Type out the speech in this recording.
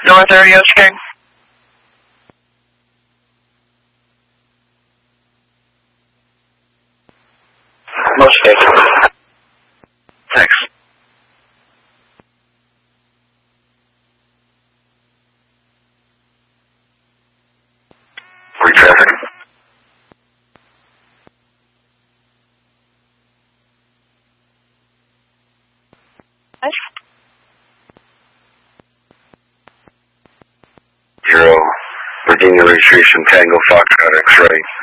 North area, King. Most station. Thanks. Free traffic. Zero, Virginia registration, Tango Foxtrot X-ray.